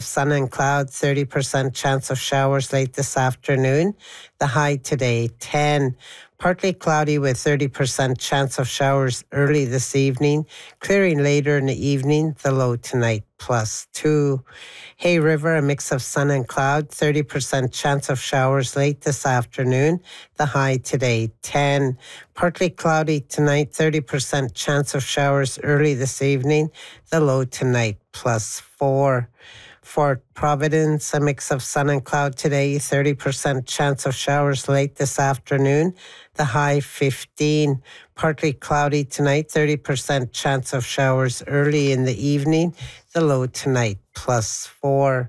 sun and cloud, 30% chance of showers late this afternoon. The high today, 10. Partly cloudy with 30% chance of showers early this evening. Clearing later in the evening. The low tonight, +2. Hay River, a mix of sun and cloud, 30% chance of showers late this afternoon. The high today, 10. Partly cloudy tonight, 30% chance of showers early this evening. The low tonight, +4. Fort Providence, a mix of sun and cloud today, 30% chance of showers late this afternoon. The high 15. Partly cloudy tonight, 30% chance of showers early in the evening. The low tonight, +4.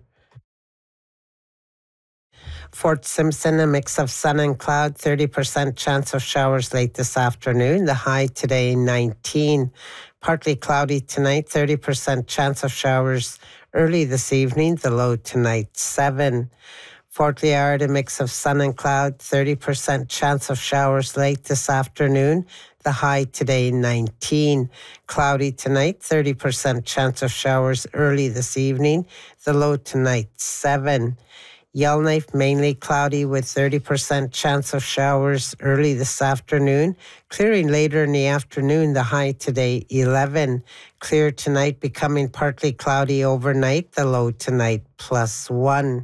Fort Simpson, a mix of sun and cloud, 30% chance of showers late this afternoon. The high today, 19. Partly cloudy tonight, 30% chance of showers early this evening. The low tonight, 7. Fort Liard, a mix of sun and cloud, 30% chance of showers late this afternoon. The high today, 19. Cloudy tonight, 30% chance of showers early this evening. The low tonight, 7. Yellowknife, mainly cloudy with 30% chance of showers early this afternoon. Clearing later in the afternoon, the high today, 11. Clear tonight, becoming partly cloudy overnight. The low tonight, +1.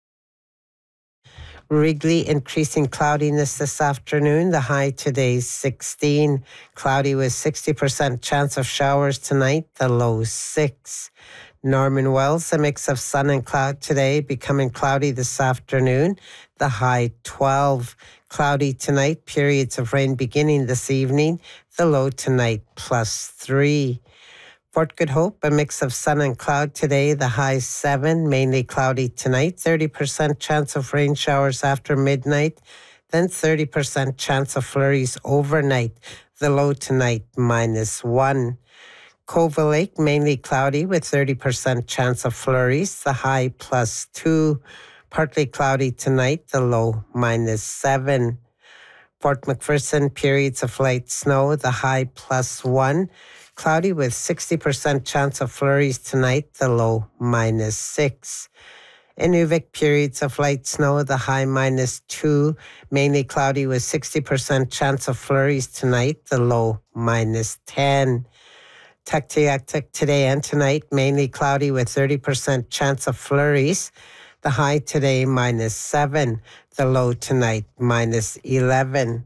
Wrigley, increasing cloudiness this afternoon. The high today, 16. Cloudy with 60% chance of showers tonight. The low, 6. Norman Wells, a mix of sun and cloud today, becoming cloudy this afternoon. The high 12. Cloudy tonight, periods of rain beginning this evening. The low tonight, +3. Fort Good Hope, a mix of sun and cloud today. The high 7, mainly cloudy tonight. 30% chance of rain showers after midnight. Then 30% chance of flurries overnight. The low tonight, -1. Cova Lake, mainly cloudy with 30% chance of flurries. The high +2. Partly cloudy tonight. The low -7. Fort McPherson, periods of light snow. The high +1. Cloudy with 60% chance of flurries tonight. The low -6. Inuvik, periods of light snow. The high -2. Mainly cloudy with 60% chance of flurries tonight. The low -10. Tuktoyaktuk, today and tonight, mainly cloudy with 30% chance of flurries. The high today, -7. The low tonight, -11.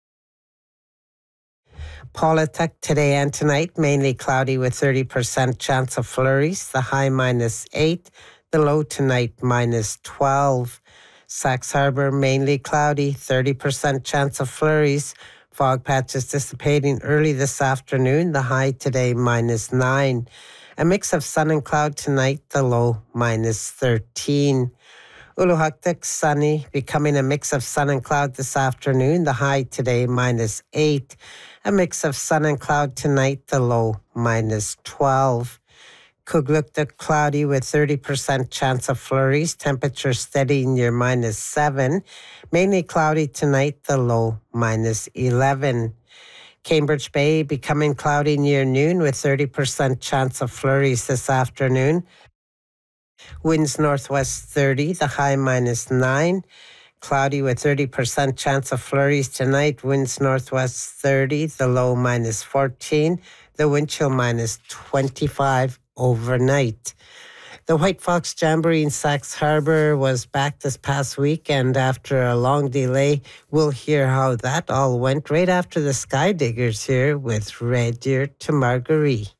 Pawlatuck, today and tonight, mainly cloudy with 30% chance of flurries. The high, -8. The low tonight, -12. Sax Harbor, mainly cloudy, 30% chance of flurries. Fog patches dissipating early this afternoon. The high today, -9. A mix of sun and cloud tonight. The low, -13. Uluhaktuk, sunny, becoming a mix of sun and cloud this afternoon. The high today, -8. A mix of sun and cloud tonight. The low, -12. Kugluktuk, cloudy with 30% chance of flurries. Temperature steady near -7. Mainly cloudy tonight. The low, -11. Cambridge Bay, becoming cloudy near noon with 30% chance of flurries this afternoon. Winds northwest 30, the high -9. Cloudy with 30% chance of flurries tonight. Winds northwest 30, the low -14. The wind chill -25 overnight. The White Fox Jamboree in Sax Harbor was back this past week, and after a long delay, we'll hear how that all went right after the Sky Diggers here with Red Deer to Marguerite.